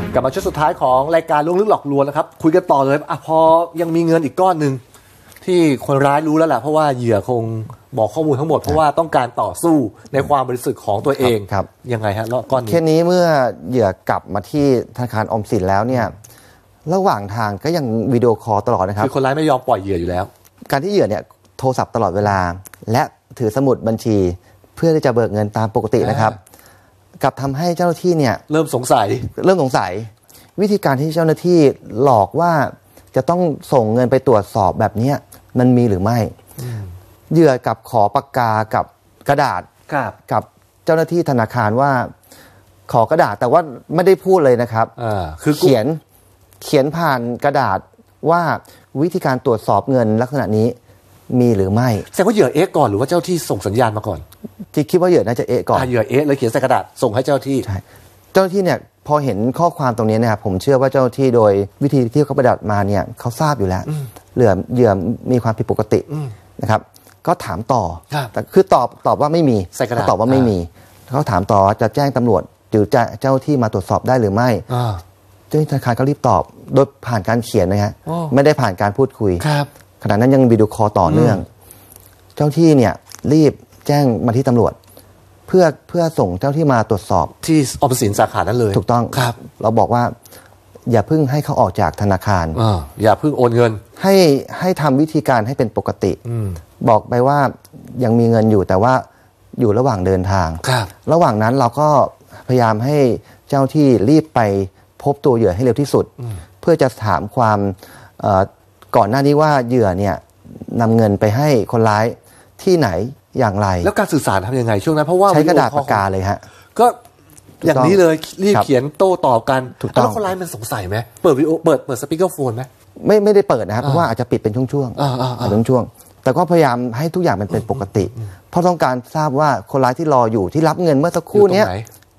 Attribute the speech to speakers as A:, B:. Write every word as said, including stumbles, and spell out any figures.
A: กลับมาช่วงสุดท้ายของรายการล้วงลึกหลอกลวงนะครับคุยกันต่อเลยอ่ะพอยังมีเงินอีกก้อนหนึ่งที่คนร้ายรู้แล้วแหละเพราะว่าเหยื่อคงบอกข้อมูลทั้งหมดเพราะว่าต้องการต่อสู้ในความบริสุทธิ์ของตัวเอง
B: ครับ
A: ยังไงฮะแล้วก้อนนี้
B: เคสนี้เมื่อเหยื่อกลับมาที่ธนาคารออมสินแล้วเนี่ยระหว่างทางก็ยังวิดีโอคอลตลอดนะครับ
A: คือคนร้ายไม่ยอมปล่อยเหยื่ออยู่แล้ว
B: การที่เหยื่อเนี่ยโทรศัพท์ตลอดเวลาและถือสมุดบัญชีเพื่อที่จะเบิกเงินตามปกตินะครับกลับทำให้เจ้าหน้าที่เนี่ย
A: เริ่มสงสัย
B: เริ่มสงสัยวิธีการที่เจ้าหน้าที่หลอกว่าจะต้องส่งเงินไปตรวจสอบแบบนี้มันมีหรือไม่เหยื่อกับขอปากกากับกระดาษกับเจ้าหน้าที่ธนาคารว่าขอกระดาษแต่ว่าไม่ได้พูดเลยนะครับ
A: คือ
B: เขียนเขียนผ่านกระดาษว่าวิธีการตรวจสอบเงินลักษณะนี้มีหรือไม่
A: แสดงว่าเหยื่อเอ๊ะก่อนหรือว่าเจ้าที่ส่งสัญญาณมาก่อน
B: ที่คิดว่าเหยื่อน่าจะเอ๊ะก่อน
A: เหยื่อเอ๊ะเลยเขียนใส่กระดาษส่งให้เจ้าที่
B: ใช่เจ้าหน้าที่เนี่ยพอเห็นข้อความตรงนี้นะครับผมเชื่อว่าเจ้าหน้าที่โดยวิธีที่เขาประดับมาเนี่ยเขาทราบอยู่แล้วเหยื่อเหยื่อมีความผิดปกตินะครับก็ถามต่อแต่คือตอบตอบว่าไม่มีเขาตอบว่าไม่มีเขาถามต่อจะแจ้งตำรวจหรือจะเจ้าที่มาตรวจสอบได้หรือไม่เจ้าหน้าที่ธนาคารก็รีบตอบโดยผ่านการเขียนนะฮะไม่ได้ผ่านการพูดคุยขณะนั้นยังวิดีโอคอลต่อเนื่องเจ้าที่เนี่ยรีบแจ้งมาที่ตำรวจเพื่อเพื่อส่งเจ้าที่มาตรวจสอบ
A: ที่ออมสินสาขานั้นเลย
B: ถูกต้อง
A: ครับ
B: เราบอกว่าอย่าเพิ่งให้เขาออกจากธนาคาร
A: อย่าเพิ่งโอนเงิน
B: ให้ให้ทำวิธีการให้เป็นปกติบอกไปว่ายังมีเงินอยู่แต่ว่าอยู่ระหว่างเดินทางระหว่างนั้นเราก็พยายามให้เจ้าที่รีบไปพบตัวเหยื่อให้เร็วที่สุดเพื่อจะถามความก่อนหน้านี้ว่าเหยื่อเนี่ยนำเงินไปให้คนร้ายที่ไหนอย่างไร
A: แล้วการสื่อสารทำยังไงช่วงนั้นเพราะว่า
B: ใช้กระดาษปากกาเลยฮะ
A: ก็อย่างนี้เลยรีบเขียนโต้ตอบกันแล้วคนร้ายมันสงสัยไหมเปิดวิดีโอเปิดเปิดสปีกเกอร์โฟนไหม
B: ไม่ไม่ได้เปิดนะครับเพราะว่าอาจจะปิดเป็นช่วงๆเป็นช่วงๆแต่ก็พยายามให้ทุกอย่างมันเป็นปกติเพราะต้องการทราบว่าคนร้ายที่รออยู่ที่รับเงินเมื่อสักครู่นี้